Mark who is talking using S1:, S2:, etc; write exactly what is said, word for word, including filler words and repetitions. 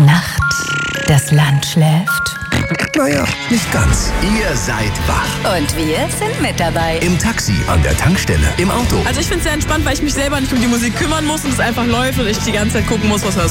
S1: Nacht, das Land schläft?
S2: Naja, nicht ganz.
S3: Ihr seid wach.
S1: Und wir sind mit dabei.
S3: Im Taxi, an der Tankstelle, im Auto.
S4: Also ich finde es sehr entspannt, weil ich mich selber nicht um die Musik kümmern muss und es einfach läuft und ich die ganze Zeit gucken muss, was hörst